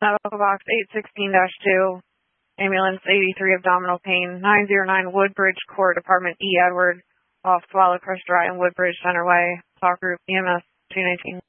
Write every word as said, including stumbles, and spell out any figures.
Medical box eight sixteen dash two, ambulance eighty-three, abdominal pain, nine oh nine Woodbridge Court, apartment E. Edward, off Swallow Crest Drive and Woodbridge Center Way. Talk group E M S two nineteen.